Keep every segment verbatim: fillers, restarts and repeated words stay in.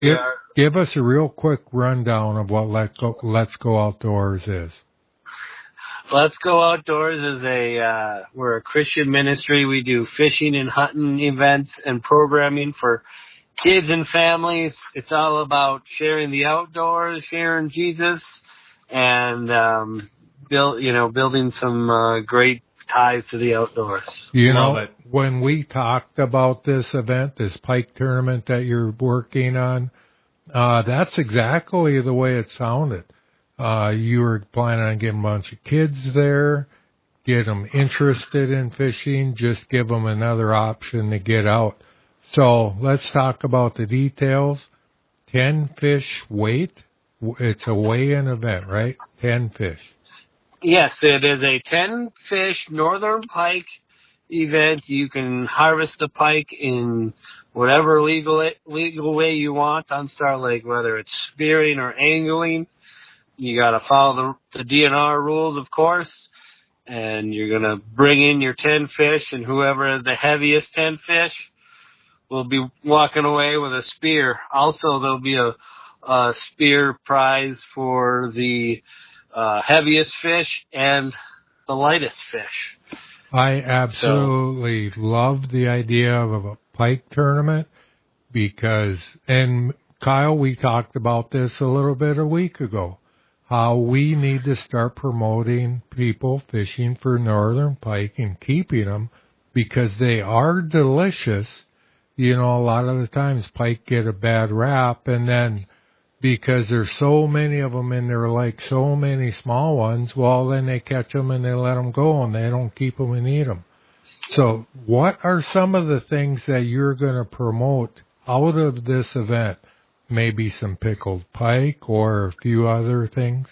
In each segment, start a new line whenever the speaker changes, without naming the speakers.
It, give us a real quick rundown of what Let's Go, Let's Go Outdoors is.
Let's Go Outdoors is a, uh, we're a Christian ministry. We do fishing and hunting events and programming for kids and families. It's all about sharing the outdoors, sharing Jesus, and, um, build, you know, building some, uh, great ties to the outdoors.
You Love know, it. When we talked about this event, this pike tournament that you're working on, uh, that's exactly the way it sounded. Uh, you were planning on getting a bunch of kids there, get them interested in fishing, just give them another option to get out. So let's talk about the details. Ten fish weight. It's a weigh-in event, right? Ten fish.
Yes, it is a ten fish northern pike event. You can harvest the pike in whatever legal legal way you want on Star Lake, whether it's spearing or angling. You got to follow the, the D N R rules, of course, and you're going to bring in your ten fish, and whoever has the heaviest ten fish will be walking away with a spear. Also, there'll be a, a spear prize for the uh, heaviest fish and the lightest fish.
I absolutely so, love the idea of a pike tournament because, and Kyle, we talked about this a little bit a week ago, how we need to start promoting people fishing for northern pike and keeping them because they are delicious. You know, a lot of the times pike get a bad rap, and then because there's so many of them and there are like so many small ones, well, then they catch them and they let them go and they don't keep them and eat them. So what are some of the things that you're going to promote out of this event? Maybe some pickled pike or a few other things?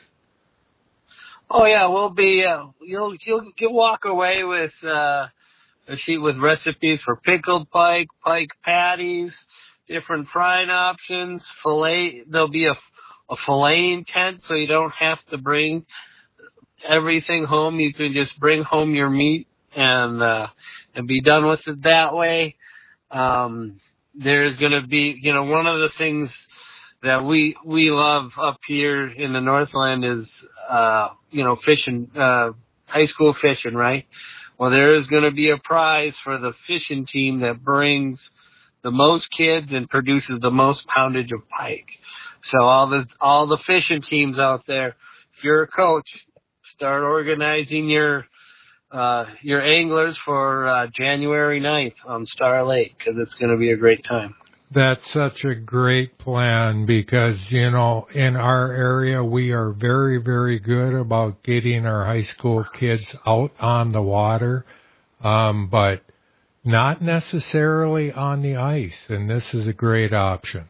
Oh, yeah, we'll be, uh, you'll, you'll, you'll walk away with uh, a sheet with recipes for pickled pike, pike patties, different frying options, fillet. There'll be a, a filleting tent, so you don't have to bring everything home. You can just bring home your meat and uh, and be done with it that way. Um, there's going to be, you know, one of the things that we we love up here in the Northland is, uh, you know, fishing, uh, high school fishing, right? Well, there is going to be a prize for the fishing team that brings the most kids and produces the most poundage of pike. So all the all the fishing teams out there, if you're a coach, start organizing your uh, your anglers for uh, January ninth on Star Lake because it's going to be a great time.
That's such a great plan because, you know, in our area, we are very, very good about getting our high school kids out on the water, um, but not necessarily on the ice, and this is a great option.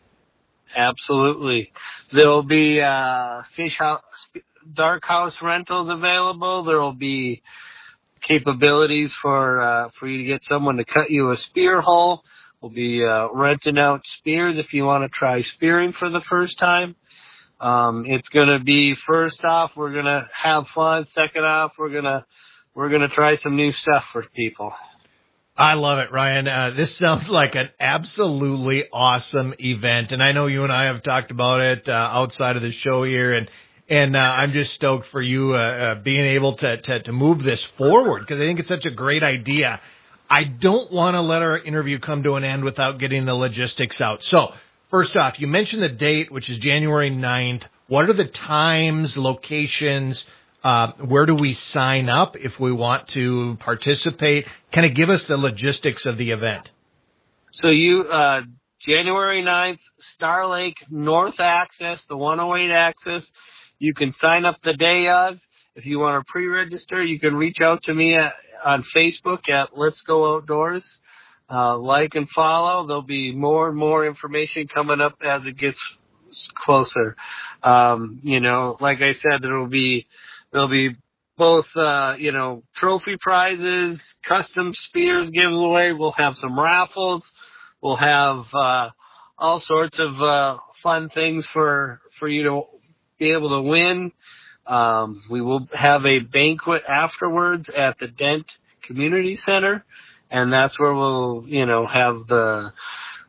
Absolutely. There will be uh, fish house, dark house rentals available. There will be capabilities for uh, for you to get someone to cut you a spear hole. We'll be uh, renting out spears if you want to try spearing for the first time. Um, it's going to be, first off, we're going to have fun. Second off, we're going to we're going to try some new stuff for people.
I love it, Ryan. Uh, this sounds like an absolutely awesome event, and I know you and I have talked about it uh, outside of the show here, and and uh, I'm just stoked for you uh, uh, being able to, to to move this forward because I think it's such a great idea. I don't want to let our interview come to an end without getting the logistics out. So, first off, you mentioned the date, which is January ninth. What are the times, locations? Uh, where do we sign up if we want to participate? Kind of give us the logistics of the event.
So you, uh, January ninth, Star Lake North Access, the one oh eight access. You can sign up the day of. If you want to pre-register, you can reach out to me at, on Facebook at Let's Go Outdoors. Uh, like and follow. There'll be more and more information coming up as it gets closer. Um, you know, like I said, there will be There'll be both, uh, you know, trophy prizes, custom spears giveaway. We'll have some raffles. We'll have uh, all sorts of uh, fun things for for you to be able to win. Um, we will have a banquet afterwards at the Dent Community Center, and that's where we'll, you know, have the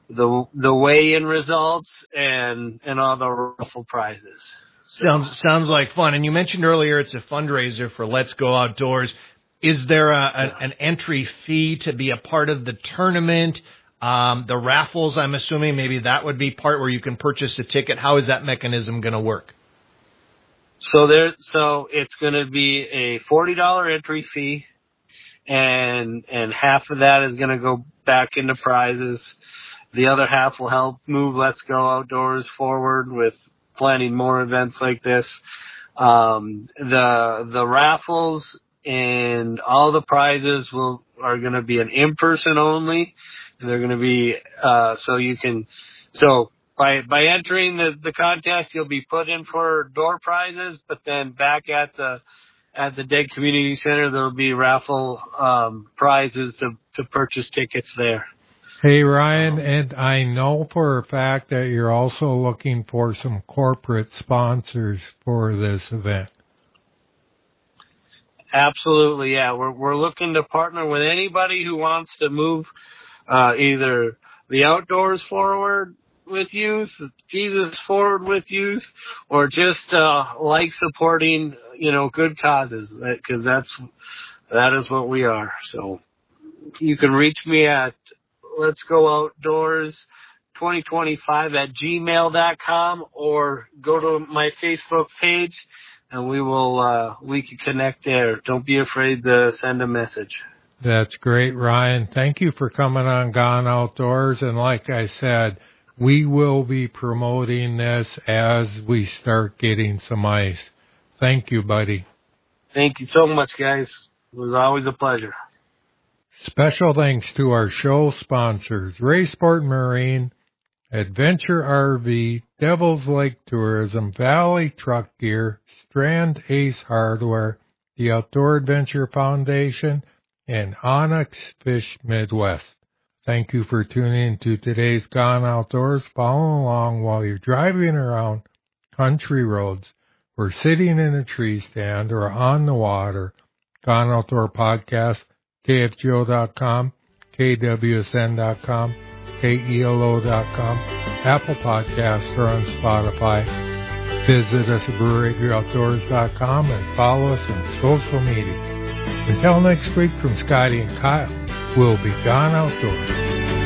the the weigh-in results and and all the raffle prizes. So.
Sounds sounds like fun. And you mentioned earlier it's a fundraiser for Let's Go Outdoors. Is there a, a, an entry fee to be a part of the tournament? Um, the raffles, I'm assuming maybe that would be part where you can purchase a ticket. How is that mechanism going to work?
So there, so it's going to be a forty dollars entry fee, and and half of that is going to go back into prizes. The other half will help move Let's Go Outdoors forward with planning more events like this. Um, the the raffles and all the prizes will are going to be an in-person only. They're going to be uh, so you can so. By by entering the, the contest, you'll be put in for door prizes, but then back at the at the Deg Community Center, there'll be raffle um, prizes to, to purchase tickets there.
Hey, Ryan, and I know for a fact that you're also looking for some corporate sponsors for this event.
Absolutely, yeah. We're we're looking to partner with anybody who wants to move uh, either the outdoors forward with youth, Jesus forward with youth, or just uh, like supporting, you know, good causes, because that's that is what we are. So you can reach me at Let's Go Outdoors twenty twenty-five at gmail dot com, or go to my Facebook page, and we will uh, we can connect there. Don't be afraid to send a message.
That's great, Ryan. Thank you for coming on Gone Outdoors, and like I said, we will be promoting this as we start getting some ice. Thank you, buddy.
Thank you so much, guys. It was always a pleasure.
Special thanks to our show sponsors, Ray Sport Marine, Adventure R V, Devil's Lake Tourism, Valley Truck Gear, Strand Ace Hardware, the Outdoor Adventure Foundation, and Onyx Fish Midwest. Thank you for tuning to today's Gone Outdoors. Follow along while you're driving around country roads or sitting in a tree stand or on the water. Gone Outdoor Podcast, K F G O dot com, K W S N dot com, K E L O dot com, Apple Podcasts, or on Spotify. Visit us at Brew Radio Outdoors dot com and follow us on social media. Until next week, from Scotty and Kyle, we'll be Gone Outdoors.